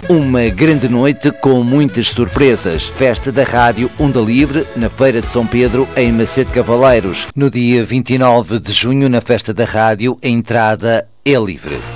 Uma grande noite com muitas surpresas. Festa da Rádio Onda Livre, na Feira de São Pedro, em Macedo Cavaleiros. No dia 29 de junho, na Festa da Rádio, a entrada é livre.